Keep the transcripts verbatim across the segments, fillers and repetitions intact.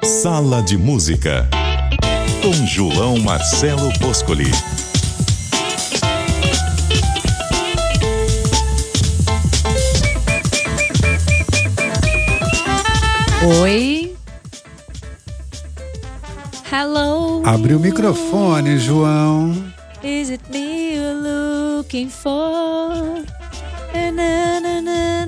Sala de Música, com João Marcelo Boscoli. Oi. Hello. Abre o microfone, João. Is it me you're looking for? Na, na, na, na,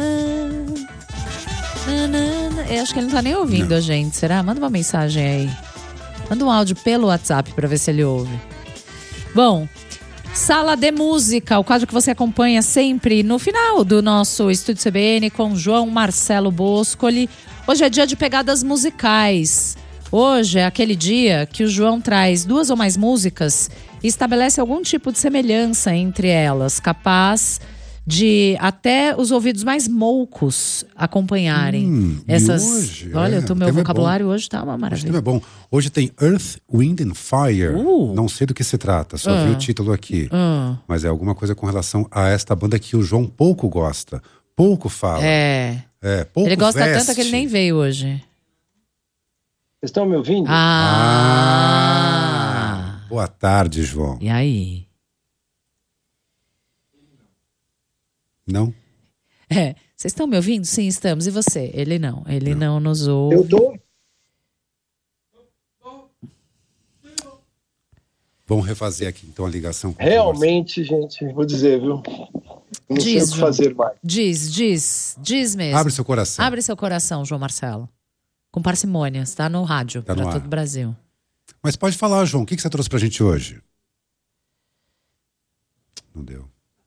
na, na. Eu acho que ele não tá nem ouvindo não. a gente, será? Manda uma mensagem aí. Manda um áudio pelo WhatsApp pra ver se ele ouve. Bom, Sala de Música, o quadro que você acompanha sempre no final do nosso Estúdio C B N com João Marcelo Boscoli. Hoje é dia de pegadas musicais. Hoje é aquele dia que o João traz duas ou mais músicas e estabelece algum tipo de semelhança entre elas, capaz de até os ouvidos mais moucos acompanharem hum, essas. Hoje, Olha, é, o meu vocabulário é hoje tá uma maravilha. Hoje é bom. Hoje tem Earth, Wind and Fire. Uh. Não sei do que se trata, só uh. vi o título aqui. Uh. Mas é alguma coisa com relação a esta banda que o João pouco gosta, pouco fala. É. É, pouco ele gosta veste. tanto que ele nem veio hoje. Vocês estão me ouvindo? Ah. ah. Boa tarde, João. E aí? Não? É. Vocês estão me ouvindo? Sim, estamos. E você? Ele não. Ele não, não nos ouve. Eu tô. Vamos refazer aqui então a ligação. Realmente, gente, vou dizer, viu? Não diz, sei o que fazer mais. Diz, diz, diz mesmo. Abre seu coração. Abre seu coração, João Marcelo. Com parcimônia, está no rádio, tá para todo o Brasil. Mas pode falar, João, o que você trouxe pra gente hoje? Não deu.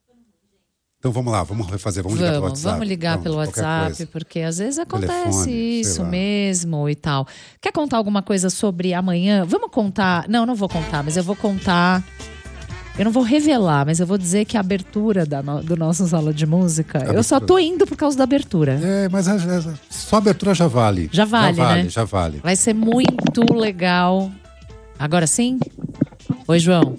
Então vamos lá, vamos refazer, vamos, vamos ligar pelo WhatsApp. Vamos ligar vamos, pelo WhatsApp, porque às vezes acontece Telefone, isso mesmo e tal. Quer contar alguma coisa sobre amanhã? Vamos contar, não, não vou contar, mas eu vou contar, eu não vou revelar, mas eu vou dizer que a abertura da no, do nosso Sala de Música, abertura. Eu só tô indo por causa da abertura. É, mas a, a, só a abertura já vale. Já vale, já vale né? Já vale. Vai ser muito legal. Agora sim? Oi, João.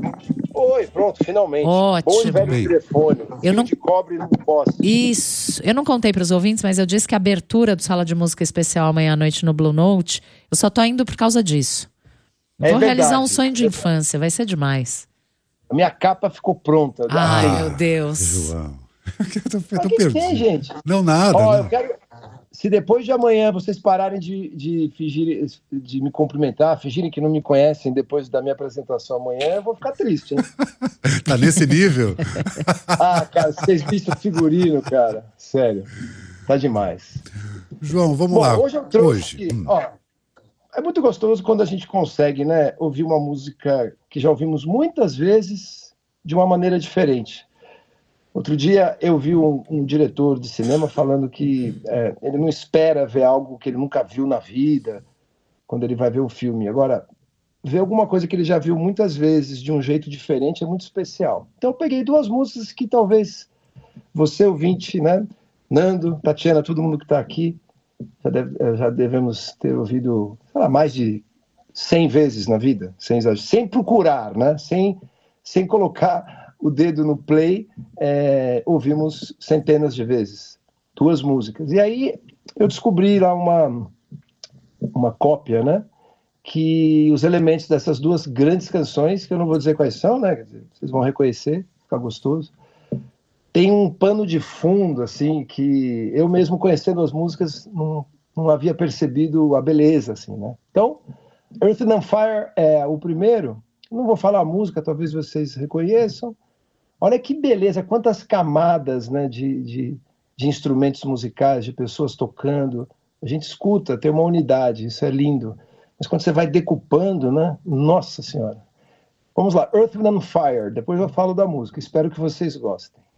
Oi, pronto, finalmente. Ótimo. Bom de velho telefone. Eu não... de cobre não posso. Isso. Eu não contei para os ouvintes, mas eu disse que a abertura do Sala de Música Especial amanhã à noite no Blue Note, eu só tô indo por causa disso. É Vou verdade. realizar um sonho de infância, vai ser demais. A minha capa ficou pronta. Ai, ah, meu Deus. João. eu tô, eu tô que perdido. Tem, gente? Não, nada. Ó, não. eu quero... Se depois de amanhã vocês pararem de, de fingir, de me cumprimentar, fingirem que não me conhecem depois da minha apresentação amanhã, eu vou ficar triste, hein? Tá nesse nível? Ah, cara, vocês viram o figurino, cara. Sério. Tá demais. João, vamos Bom, lá. Hoje eu trouxe hoje. aqui, Hum. ó, é muito gostoso quando a gente consegue, né, ouvir uma música que já ouvimos muitas vezes de uma maneira diferente. Outro dia eu vi um, um diretor de cinema falando que é, ele não espera ver algo que ele nunca viu na vida quando ele vai ver o filme. Agora, ver alguma coisa que ele já viu muitas vezes de um jeito diferente é muito especial. Então eu peguei duas músicas que talvez você, ouvinte, né, Nando, Tatiana, todo mundo que está aqui, já, deve, já devemos ter ouvido, sei lá, mais de cem vezes na vida, sem, sem procurar, né, sem, sem colocar o dedo no play, é, ouvimos centenas de vezes, duas músicas. E aí eu descobri lá uma, uma cópia, né, que os elementos dessas duas grandes canções, que eu não vou dizer quais são, né, vocês vão reconhecer, fica gostoso, tem um pano de fundo, assim, que eu mesmo conhecendo as músicas não, não havia percebido a beleza, assim, né. Então, Earth and Fire é o primeiro, não vou falar a música, talvez vocês reconheçam. Olha que beleza, quantas camadas, né, de, de, de instrumentos musicais, de pessoas tocando. A gente escuta, tem uma unidade, isso é lindo. Mas quando você vai decupando, né, nossa senhora. Vamos lá, Earth and Fire, depois eu falo da música, espero que vocês gostem.